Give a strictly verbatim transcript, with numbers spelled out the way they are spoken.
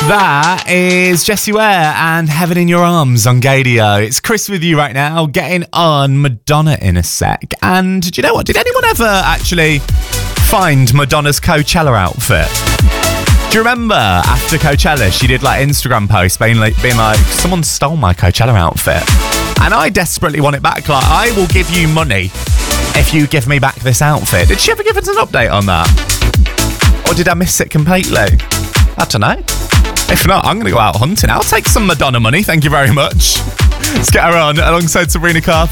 That is Jessie Ware and Heaven in Your Arms on Gadio. It's Chris with you right now, getting on Madonna in a sec. And do you know what? Did anyone ever actually find Madonna's Coachella outfit? Do you remember after Coachella, she did like Instagram posts being like, being like, someone stole my Coachella outfit. And I desperately want it back. Like, I will give you money if you give me back this outfit. Did she ever give us an update on that? Or did I miss it completely? I don't know. If not, I'm going to go out hunting. I'll take some Madonna money, thank you very much. Let's get her on alongside Sabrina Carpenter.